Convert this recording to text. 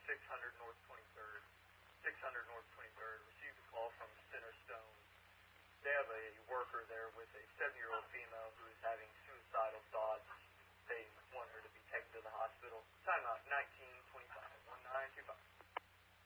600 North 23rd. 600 North 23rd. Received a call from Centerstone. They have a worker there with a 7-year-old female who is having suicidal